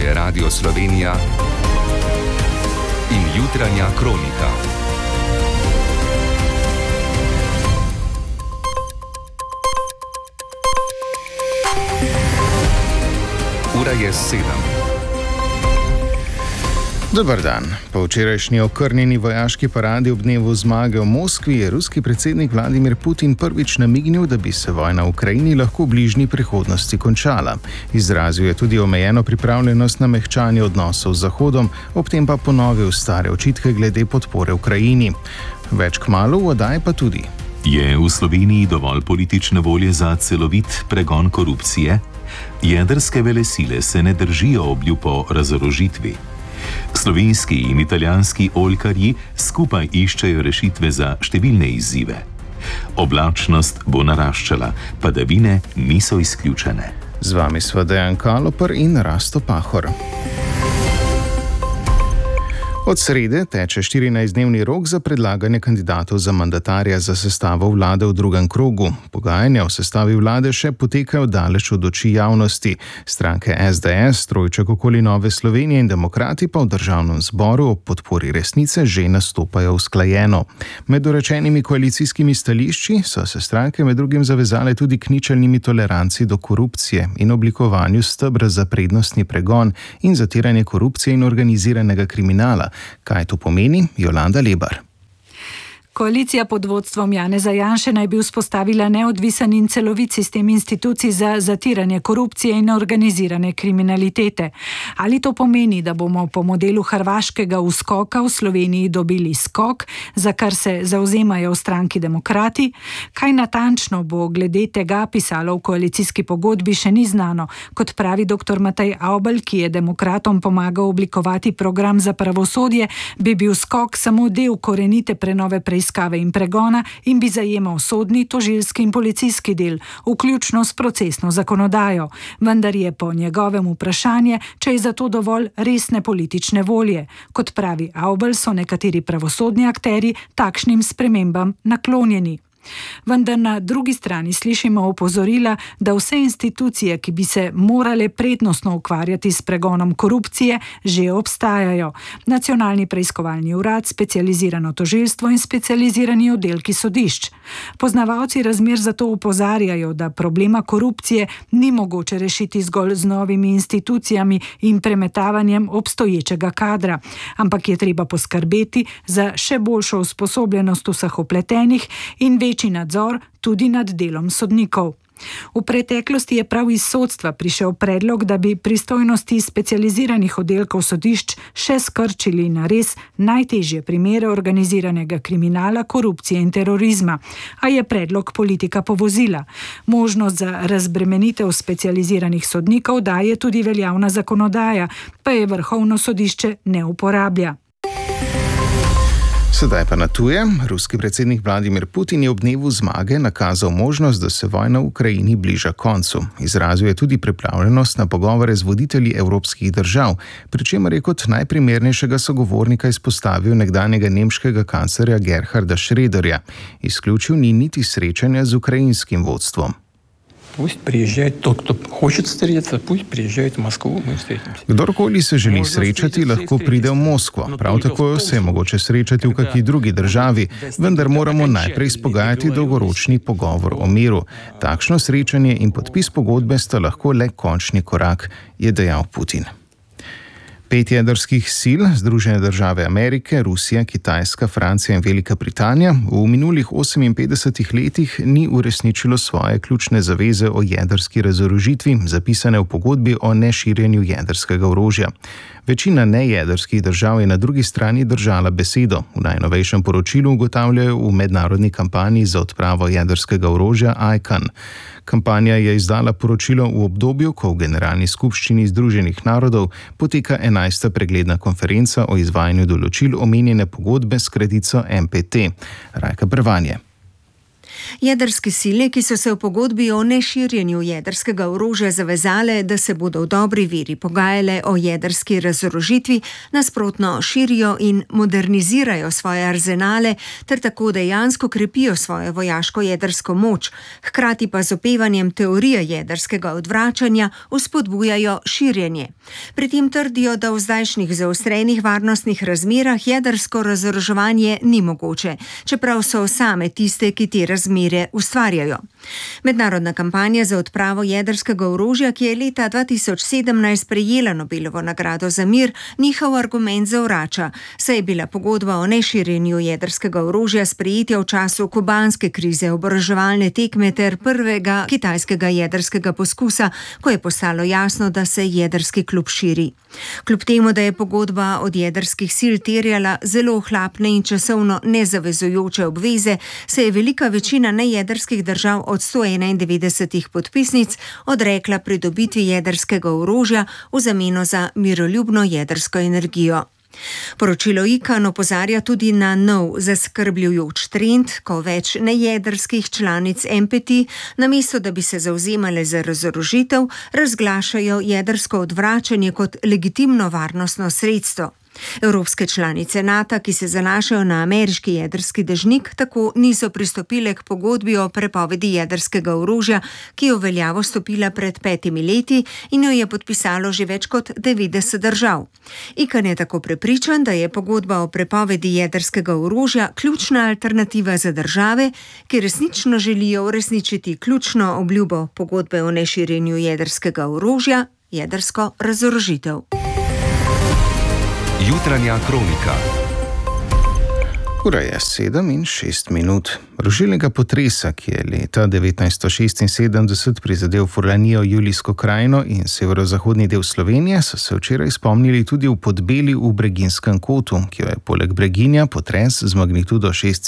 je Radio Slovenija in jutranja kronika. Ura je 7. Dobar dan. Po včerajšnji okrnjeni vojaški paradi ob dnevu zmage v Moskvi je ruski predsednik Vladimir Putin prvič namignil, da bi se vojna v Ukrajini lahko v bližnji prihodnosti končala. Izrazil je tudi omejeno pripravljenost na mehčanje odnosov z Zahodom, ob tem pa ponovil stare očitke glede podpore Ukrajini. Več kmalu, v oddaji pa tudi. Je v Sloveniji dovolj politične volje za celovit pregon korupcije? Jedrske velesile se ne držijo obljub o razorožitvi. Slovenski in italijanski oljkarji skupaj iščejo rešitve za številne izzive. Oblačnost bo naraščala, padavine niso izključene. Z vami sva Dejan Kaloper in Rasto Pahor. Od srede teče 14-dnevni rok za predlaganje kandidatov za mandatarja za sestavo vlade v drugem krogu. Pogajanja o sestavi vlade še potekajo daleč od oči javnosti. Stranke SDS, Trojček okoli Nove Slovenije in Demokrati pa v državnem zboru ob podpori Resnice že nastopajo usklajeno. Med dorečenimi koalicijskimi stališči so se stranke med drugim zavezale tudi k ničelnimi toleranci do korupcije in oblikovanju stebra za prednostni pregon in zatiranje korupcije in organiziranega kriminala. Kaj to pomeni? Jolanda Lebar. Koalicija pod vodstvom Janeza Janše naj bi vzpostavila neodvisen in celovit sistem institucij za zatiranje korupcije in organizirane kriminalitete. Ali to pomeni, da bomo po modelu hrvaškega uskoka v Sloveniji dobili skok, za kar se zauzemajo v stranki Demokrati? Kaj natančno bo glede tega pisalo v koalicijski pogodbi, še ni znano. Kot pravi dr. Matej Avbelj, ki je Demokratom pomagal oblikovati program za pravosodje, bi bil skok samo del korenite prenove preiskave in pregona in bi zajemal sodni, tožilski in policijski del, vključno s procesno zakonodajo. Vendar je po njegovem vprašanje, če je za to dovolj resne politične volje. Kot pravi Avbelj, so nekateri pravosodni akterji takšnim spremembam naklonjeni. Vendar na drugi strani slišimo opozorila, da vse institucije, ki bi se morale prednostno ukvarjati s pregonom korupcije, že obstajajo. Nacionalni preiskovalni urad, specializirano tožilstvo in specializirani oddelki sodišč. Poznavalci razmer zato opozarjajo, da problema korupcije ni mogoče rešiti zgolj z novimi institucijami in premetavanjem obstoječega kadra, ampak je treba poskrbeti za še boljšo usposobljenost vseh vpletenih in večji nadzor tudi nad delom sodnikov. V preteklosti je prav iz sodstva prišel predlog, da bi pristojnosti specializiranih oddelkov sodišč še skrčili na res najtežje primere organiziranega kriminala, korupcije in terorizma. A je predlog politika povozila. Možnost za razbremenitev specializiranih sodnikov daje tudi veljavna zakonodaja, pa je Vrhovno sodišče ne uporablja. Sedaj pa na tuje. Ruski predsednik Vladimir Putin je ob dnevu zmage nakazal možnost, da se vojna v Ukrajini bliža koncu. Izrazil je tudi pripravljenost na pogovore z voditelji evropskih držav, pri čemer je kot najprimernejšega sogovornika izpostavil nekdanjega nemškega kanclerja Gerharda Schröderja. Izključil ni niti srečanja z ukrajinskim vodstvom. Пусть приезжает тот, кто хочет встретиться, пусть приезжает в Москву, мы встретимся. Kdorkoli se želi srečati, lahko pride v Moskvo. Prav tako se je mogoče srečati v kakšni drugi državi, vendar moramo najprej izpogajati dolgoročni pogovor o miru. Takšno srečanje in podpis pogodbe sta lahko le končni korak, je dejal Putin. 5 jedrskih sil, Združene države Amerike, Rusija, Kitajska, Francija in Velika Britanija, v minulih 58 letih ni uresničilo svoje ključne zaveze o jedrski razorožitvi, zapisane v pogodbi o neširjenju jedrskega orožja. Večina nejedrskih držav je na drugi strani držala besedo. V najnovejšem poročilu ugotavljajo v mednarodni kampanji za odpravo jedrskega orožja ICAN. Kampanja je izdala poročilo v obdobju, ko v Generalni skupščini Združenih narodov poteka 11. pregledna konferenca o izvajanju določil omenjene pogodbe s kratico NPT. Rajka Brvanje. Jedrske sile, ki so se v pogodbi o neširjenju jedrskega orožja zavezale, da se bodo v dobri veri pogajale o jedrski razorožitvi, nasprotno širijo in modernizirajo svoje arzenale ter tako dejansko krepijo svojo vojaško jedrsko moč, hkrati pa z opevanjem teorije jedrskega odvračanja vzpodbujajo širjenje. Pri tem trdijo, da v zdajšnjih zaostrenih varnostnih razmerah jedrsko razoroževanje ni mogoče, čeprav so same tiste, ki te razmere ustvarjajo. Mednarodna kampanja za odpravo jedrskega orožja, ki je leta 2017 prejela Nobelovo nagrado za mir, njihov argument zavrača, saj je bila pogodba o neširjenju jedrskega orožja sprejeta v času kubanske krize, oboroževalne tekme ter prvega kitajskega jedrskega poskusa, ko je postalo jasno, da se jedrski klub širi. Kljub temu, da je pogodba od jedrskih sil terjala zelo ohlapne in časovno nezavezujoče obveze, se je velika večina nejedrskih držav od 191 podpisnic odrekla pridobitvi jedrskega orožja v zameno za miroljubno jedrsko energijo. Poročilo ICAN opozarja tudi na nov zaskrbljujoč trend, ko več nejedrskih članic NPT, namesto da bi se zavzemale za razorožitev, razglašajo jedrsko odvračanje kot legitimno varnostno sredstvo. Evropske članice NATO, ki se zanašajo na ameriški jedrski dežnik, tako niso pristopile k pogodbi o prepovedi jedrskega orožja, ki je v veljavo stopila pred 5 leti in jo je podpisalo že več kot 90 držav. ICAN je tako prepričan, da je pogodba o prepovedi jedrskega orožja ključna alternativa za države, ki resnično želijo uresničiti ključno obljubo pogodbe o neširjenju jedrskega orožja, jedrsko razorožitev. Jutranja kronika. Ura je 7:06. Rušilnega potresa, ki je leta 1976 prizadel Furlanijo, Julijsko krajino in severozahodni del Slovenije, so se včeraj spomnili tudi v Podbeli v Breginjskem kotu, ki jo je poleg Breginja potres z magnitudo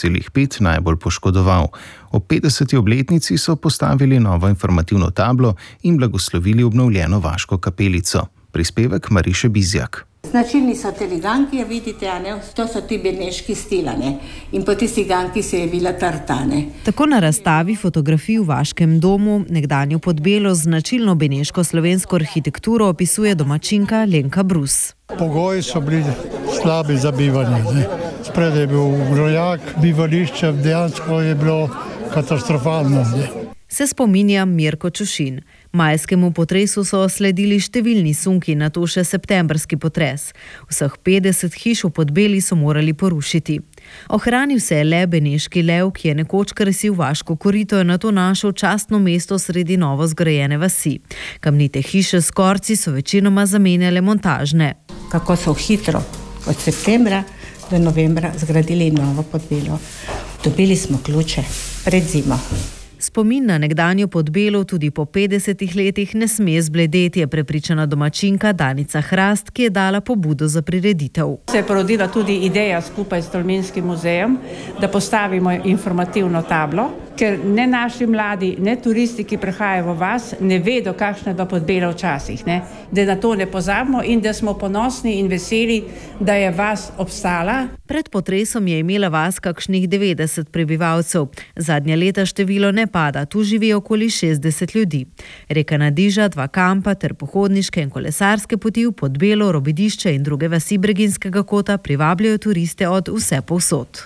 6,5 najbolj poškodoval. Ob 50. obletnici so postavili novo informativno tablo in blagoslovili obnovljeno vaško kapelico. Prispevek Mariše Bizjak. Značilni so te ganki, vidite, to so ti beneški stilane in po tistih ganki se je bila tartane. Tako na razstavi fotografij v Vaškem domu nekdanjo Podbelo z značilno beneško slovensko arhitekturo opisuje domačinka Lenka Brus. Pogoji so bili slabi za bivanje. Spredaj je bil grojak, bivališče dejansko je bilo katastrofalno. Se spominja Mirko Čušin. Majskemu potresu so sledili številni sunki, nato še septembrski potres. Vseh 50 hiš v Podbeli so morali porušiti. Ohranil se je le beneški lev, ki je nekoč krasil Vaško korito, in nato našel častno mesto sredi novo zgrajene vasi. Kamnite hiše s korci so večinoma zamenjale montažne. Kako so hitro od septembra do novembra zgradili novo Podbelo. Dobili smo ključe pred zimo. Spomin na nekdanjo Podbelo tudi po 50 letih ne sme zbledeti, je prepričana domačinka Danica Hrast, ki je dala pobudo za prireditev. Se je porodila tudi ideja skupaj s Tolminskim muzejem, da postavimo informativno tablo, ker ne naši mladi, ne turisti, ki prihajajo v vas, ne vedo, kakšna je bila Podbela včasih, da na to ne pozabimo in da smo ponosni in veseli, da je vas obstala. Pred potresom je imela vas kakšnih 90 prebivalcev. Zadnja leta število ne pada, tu živi okoli 60 ljudi. Reka Nadiža, 2 kampa ter pohodniške in kolesarske poti v Podbelo, Robidišče in druge vasi Breginjskega kota privabljajo turiste od vse povsod.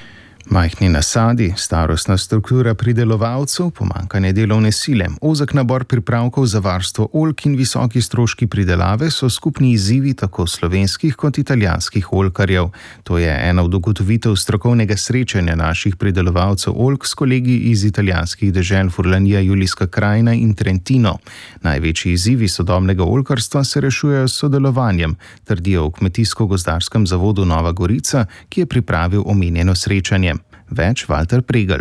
Majhni nasadi, starostna struktura pridelovalcev, pomanjkanje delovne sile, ozek nabor pripravkov za varstvo oljk in visoki stroški pridelave so skupni izzivi tako slovenskih kot italijanskih oljkarjev. To je ena od ugotovitev strokovnega srečanja naših pridelovalcev oljk s kolegi iz italijanskih dežel Furlanija, Julijska krajina in Trentino. Največji izzivi sodobnega oljkarstva se rešujejo s sodelovanjem, trdijo v Kmetijsko-gozdarskem zavodu Nova Gorica, ki je pripravil omenjeno srečanje. Več Valter Pregl.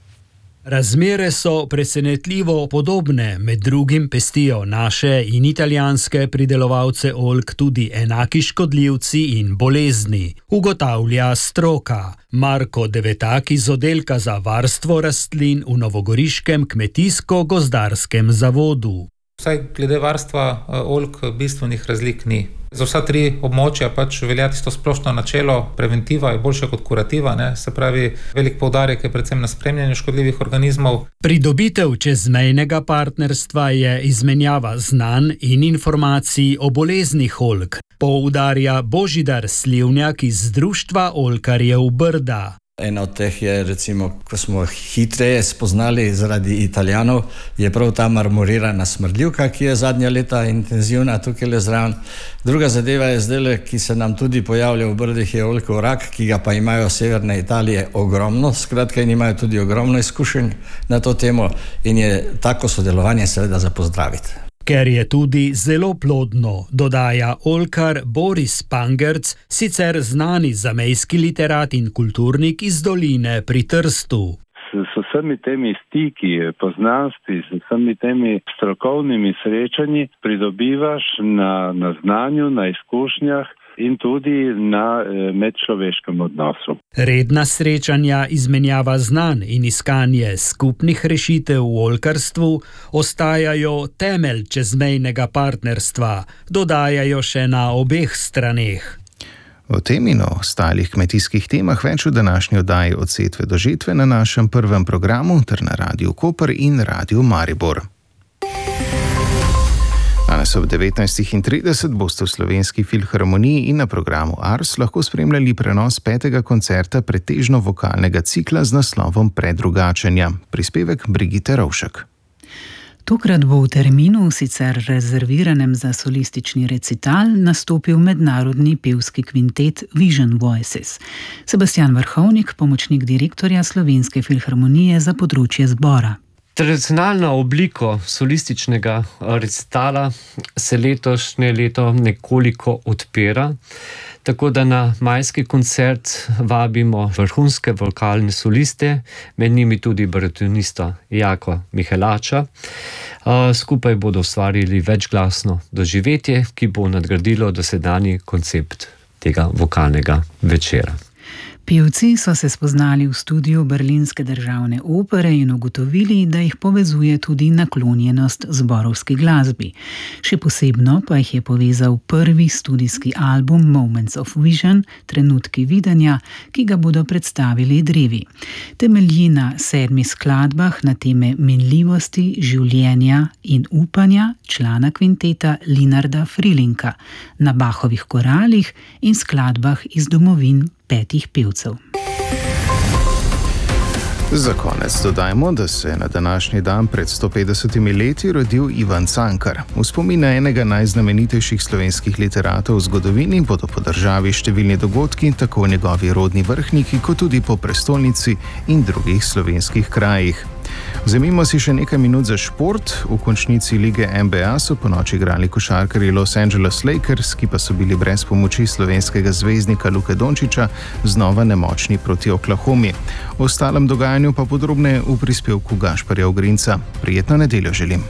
Razmere so presenetljivo podobne, med drugim pestijo naše in italijanske pridelovalce oljk tudi enaki škodljivci in bolezni, ugotavlja stroka. Marko Devetak iz oddelka za varstvo rastlin v novogoriškem Kmetijsko-gozdarskem zavodu. Vsaj glede varstva oljk bistvenih razlik ni. Za vsa 3 območja velja tisto splošno načelo, preventiva je boljša kot kurativa, ne? Se pravi, velik poudarek je predvsem na spremljanju škodljivih organizmov. Pridobitev čezmejnega partnerstva je izmenjava znanj in informacij o boleznih oljk, poudarja Božidar Slivnjak iz Društva oljkarjev Brda. Ena od teh je, recimo, ko smo hitreje spoznali zaradi Italijanov, je prav ta marmorirana smrdljivka, ki je zadnja leta intenzivna tukaj le zraven. Druga zadeva je zdaj, ki se nam tudi pojavlja v Brdih, je oljkov rak, ki ga pa imajo severne Italije ogromno, skratka in imajo tudi ogromno izkušenj na to temo in je tako sodelovanje seveda za pozdraviti. Ker je tudi zelo plodno, dodaja oljkar Boris Pangerc, sicer znani zamejski literat in kulturnik iz doline pri Trstu. S vsemi temi stiki, poznanstvi, s vsemi temi strokovnimi srečanji pridobivaš na znanju, na izkušnjah in tudi na medčloveškem odnosu. Redna srečanja, izmenjava znanj in iskanje skupnih rešitev v oljkarstvu ostajajo temelj čezmejnega partnerstva, dodajajo še na obeh straneh. O tem in o ostalih kmetijskih temah več v današnji oddaji Od setve do žetve na našem prvem programu ter na Radiu Koper in Radiu Maribor. Danes ob 19.30 boste v Slovenski filharmoniji in na programu Ars lahko spremljali prenos 5. koncerta pretežno vokalnega cikla z naslovom Predrugačenja. Prispevek Brigite Rovšek. Tokrat bo v terminu, sicer rezerviranem za solistični recital, nastopil mednarodni pevski kvintet Vision Voices. Sebastian Vrhovnik, pomočnik direktorja Slovenske filharmonije za področje zbora. Tradicionalna oblika solističnega recitala se letošnje leto nekoliko odpira, tako da na majski koncert vabimo vrhunske vokalne soliste, med njimi tudi baritonista Jaka Mihelača. Skupaj bodo ustvarili večglasno doživetje, ki bo nadgradilo dosedanji koncept tega vokalnega večera. Pevci so se spoznali v studiu Berlinske državne opere in ugotovili, da jih povezuje tudi naklonjenost zborovski glasbi. Še posebno pa jih je povezal prvi studijski album Moments of Vision, Trenutki videnja, ki ga bodo predstavili drevi. Temelji na 7 skladbah na teme minljivosti, življenja in upanja člana kvinteta Linarda Frilinka, na Bachovih koralih in skladbah iz domovin 5 pevcev. Za konec dodajmo, da se je na današnji dan pred 150 leti rodil Ivan Cankar. V spomin na enega najznamenitejših slovenskih literatov v zgodovini bodo po državi številni dogodki, tako v njegovi rodni Vrhniki, kot tudi po prestolnici in drugih slovenskih krajih. Vzemimo si še nekaj minut za šport. V končnici lige NBA so ponoči igrali košarkarji Los Angeles Lakers, ki pa so bili brez pomoči slovenskega zvezdnika Luke Dončića znova nemočni proti Oklahomi. O ostalem dogajanju pa podrobneje v prispevku Gašparja Ogrinca. Prijetno nedeljo želim.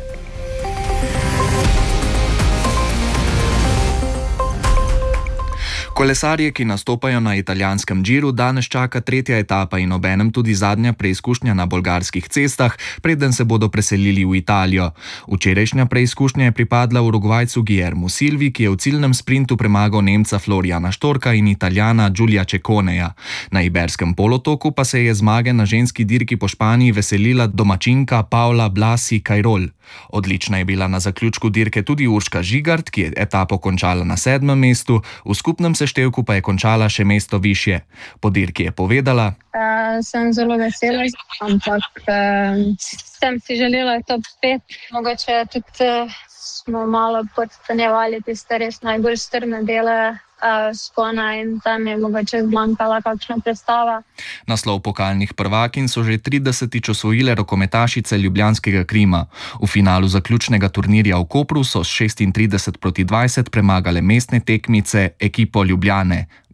Kolesarje, ki nastopajo na italijanskem Giru, danes čaka 3. etapa in obenem tudi zadnja preizkušnja na bolgarskih cestah, preden se bodo preselili v Italijo. Včerajšnja preizkušnja je pripadla Urugvajcu Guillermu Silvi, ki je v ciljnem sprintu premagal Nemca Florijana Štorka in Italijana Giulia Cecconeja. Na Iberskem polotoku pa se je zmage na ženski dirki po Španiji veselila domačinka Paula Blasi Cairol. Odlična je bila na zaključku dirke tudi Urška Žigart, ki je etapo končala na 7. mestu, v skupnem seštevku pa je končala še mesto višje. Po dirki je povedala: sem zelo vesela, ampak sem si želela top 5. Mogoče tudi smo malo podcenjevali tiste res najbolj strme dele spona in tam je mogoče zmanjkala kakšna predstava. Naslov pokalnih prvakinj so že 30. osvojile rokometašice ljubljanskega Krima. V finalu zaključnega turnirja v Kopru so s 36-20 premagale mestne tekmice ekipo Ljubljane.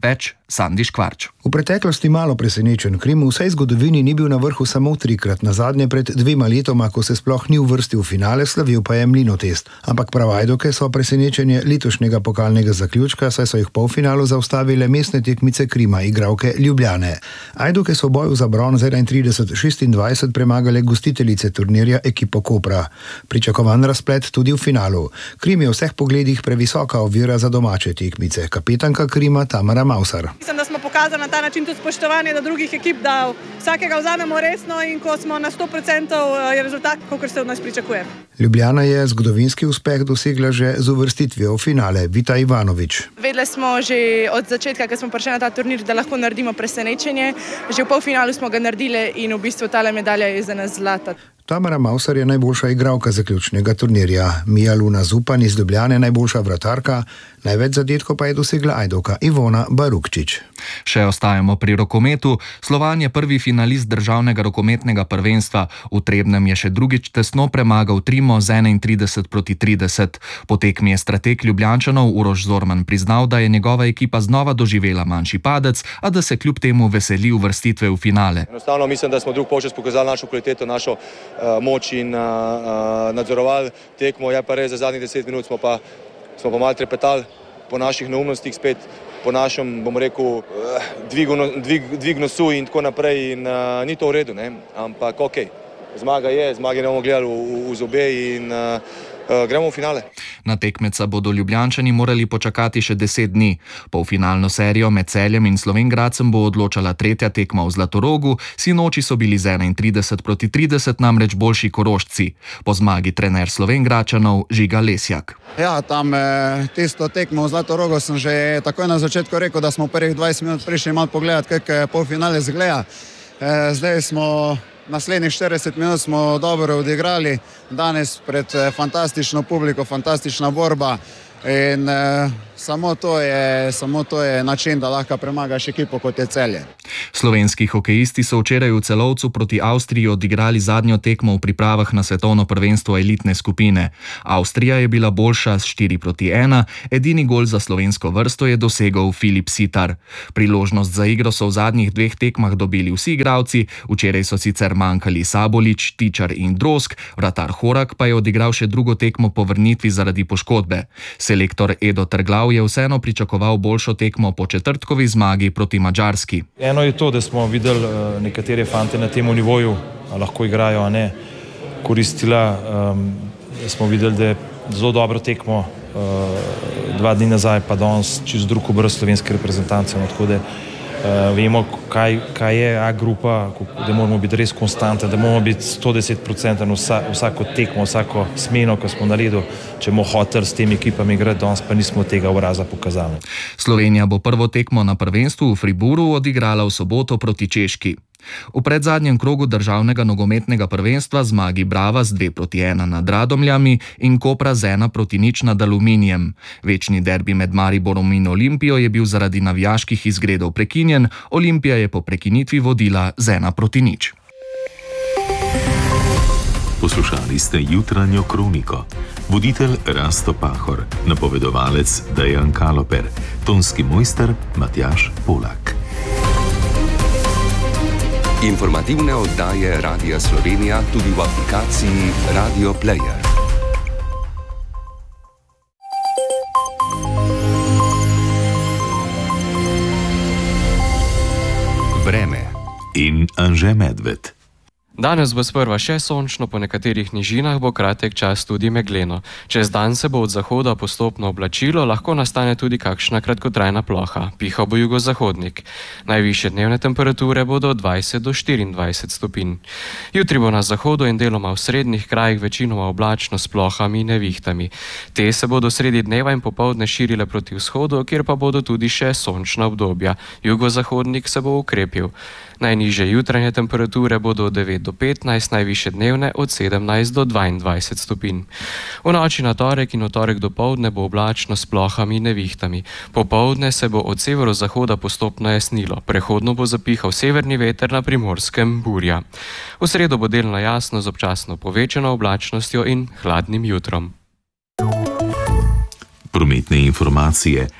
več Sandi Škvarč. V preteklosti malo presenečen. Krim v vsej zgodovini ni bil na vrhu samo 3-krat, nazadnje pred 2 letoma, ko se sploh ni uvrstil v finale, slavil pa je Mlinotest. Ampak prav Ajdoke so presenečenje letošnjega pokalnega zaključka, saj so jih v polfinalu zaustavile mestne tekmice Krima, igralke Ljubljane. Ajdoke so v boju za bron 31-26 premagale gostiteljice turnirja ekipo Kopra. Pričakovan razplet tudi v finalu. Krim je v vseh pogledih previsoka ovira za domače tekmice. Kapetanka Krima Tamara Mausar. Mislim, da smo pokazali na ta način tudi spoštovanje do drugih ekip, da vsakega vzamemo resno in ko smo na 100% je rezultat, kakor se od nas pričakuje. Ljubljana je zgodovinski uspeh dosegla že z uvrstitvijo v finale. Vita Ivanović. Vedeli smo že od začetka, ko smo prišli na ta turnir, da lahko naredimo presenečenje. Že v polfinalu smo ga naredili in v bistvu tale medalja je za nas zlata. Tamara Mausar je najboljša igralka zaključnega turnirja. Mija Luna Zupan iz Ljubljane najboljša vratarka, največ zadetkov pa je dosegla Ajdoka Ivona Barukčič. Še ostajamo pri rokometu. Slovan je prvi finalist državnega rokometnega prvenstva. V Trebnjem je še drugič tesno premagal Trimo z 31-30. Po tekmi je strateg Ljubljančanov Uroš Zorman priznal, da je njegova ekipa znova doživela manjši padec, a da se kljub temu veseli uvrstitve v finale. Enostavno mislim, da smo drug polčas pokazali našo kvaliteto, našo moč in nadzorovali tekmo. Je pa res, za zadnjih 10 minut smo pa malo trepetali po naših neumnostih, spet po našem, bom rekel, dvig nosu in tako naprej in ni to v redu, ne? Ampak okej, zmage ne bomo gledali v zobe in gremo v finale. Na tekmeca bodo Ljubljančani morali počakati še 10 dni. Polfinalno serijo med Celjem in Slovenj Gradcem bo odločala tretja tekma v Zlatorogu, sinoči so bili z 31-30 namreč boljši Korošci. Po zmagi trener Slovenjgradčanov Žiga Lesjak. Ja, tam tisto tekmo v Zlatorogu sem že takoj na začetku rekel, da smo prvih 20 minut prišli malo pogledati, kako polfinale zgleda. Zdaj smo naslednjih 40 minut smo dobro odigrali, danes pred fantastično publiko, fantastična borba in samo to je način, da lahko premagaš ekipo kot je Celje. Slovenski hokejisti so včeraj v Celovcu proti Avstriji odigrali zadnjo tekmo v pripravah na svetovno prvenstvo elitne skupine. Avstrija je bila boljša s 4-1, edini gol za slovensko vrsto je dosegel Filip Sitar. Priložnost za igro so v zadnjih 2 tekmah dobili vsi igralci, včeraj so sicer manjkali Sabolič, Tičar in Drozg, vratar Horak pa je odigral še drugo tekmo po vrnitvi zaradi poškodbe. Selektor Edo Trglav je vseeno pričakoval boljšo tekmo po četrtkovi zmagi proti Madžarski. Eno je to, da smo videli nekatere fante na tem nivoju, lahko igrajo, a ne koristila. Smo videli, da je zelo dobro tekmo 2 dni nazaj, pa danes čez drug obraz slovenske reprezentance. Tako da vemo, kaj je A grupa, da moramo biti res konstantni, da moramo biti 110% vsako tekmo, vsako smeno, ko smo naredili, če bomo hoteli s temi ekipami igrati, danes pa nismo tega obraza pokazali. Slovenija bo prvo tekmo na prvenstvu v Friburu odigrala v soboto proti Češki. V predzadnjem krogu državnega nogometnega prvenstva zmagi Brava z 2-1 nad Radomljami in Kopra z 1-0 nad Aluminijem. Večni derbi med Mariborom in Olimpijo je bil zaradi navijaških izgredov prekinjen, Olimpija je po prekinitvi vodila z 1-0. Poslušali ste jutranjo kroniko. Voditelj Rasto Pahor, napovedovalec Dejan Kaloper, tonski mojster Matjaž Polak. Informativne oddaje Radia Slovenija tudi v aplikaciji Radio Player. Vreme in Anže Medved. Danes bo sprva še sončno, po nekaterih nižinah bo kratek čas tudi megleno. Čez dan se bo od zahoda postopno oblačilo, lahko nastane tudi kakšna kratkotrajna ploha. Pihal bo jugozahodnik. Najvišje dnevne temperature bodo od 20 do 24 stopinj. Jutri bo na zahodu in deloma v srednjih krajih večinoma oblačno s plohami in nevihtami. Te se bodo sredi dneva in popoldne širile proti vzhodu, kjer pa bodo tudi še sončna obdobja. Jugozahodnik se bo ukrepil. Najnižje jutranje temperature bodo od 9 do 15, najvišje dnevne od 17 do 22 stopinj. V noči na torek in v torek dopoldne bo oblačno s plohami in nevihtami. Popoldne se bo od severozahoda postopno jasnilo, prehodno bo zapihal severni veter, na Primorskem burja. V sredo bo delno jasno z občasno povečano oblačnostjo in hladnim jutrom. Prometne informacije.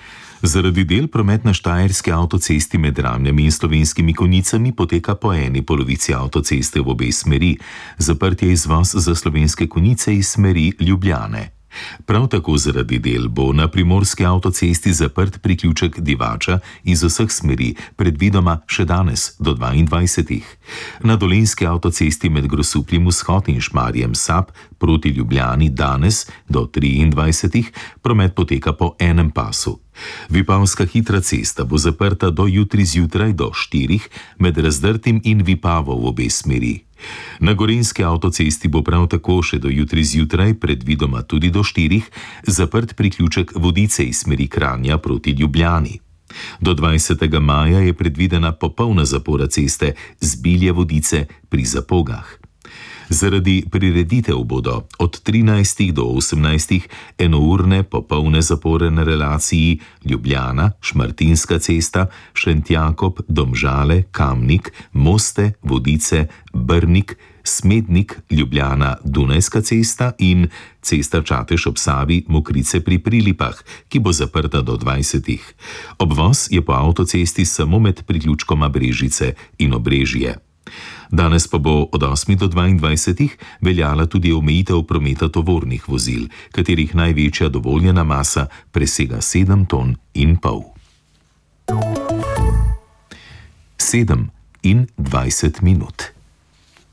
Zaradi del promet na Štajerski avtocesti med Ramljami in Slovenskimi Konjicami poteka po eni polovici avtoceste v obe smeri, zaprt je izvoz za Slovenske Konjice iz smeri Ljubljane. Prav tako zaradi del bo na Primorski avtocesti zaprt priključek Divača iz vseh smeri, predvidoma še danes do 22. Na Dolenjski avtocesti med Grosupljem vzhod in Šmarjem Sap proti Ljubljani danes do 23. promet poteka po enem pasu. Vipavska hitra cesta bo zaprta do jutri zjutraj do 4 med Razdrtim in Vipavo v obe smeri. Na Gorenjski avtocesti bo prav tako še do jutri zjutraj, predvidoma tudi do 4, zaprt priključek Vodice iz smeri Kranja proti Ljubljani. Do 20. maja je predvidena popolna zapora ceste z Bilje-Vodice pri Zapogah. Zaradi prireditev bodo od 13. do 18. enourne popolne zapore na relaciji Ljubljana, Šmartinska cesta, Šentjakob, Domžale, Kamnik, Moste, Vodice, Brnik, Smednik, Ljubljana, Dunajska cesta in cesta Čatež ob Savi, Mokrice pri Prilipah, ki bo zaprta do 20. Obvoz je po avtocesti samo med priključkoma Brežice in Obrežje. Danes pa bo od 8 do 22 veljala tudi omejitev prometa tovornih vozil, katerih največja dovoljena masa presega 7,5 ton. 7:20.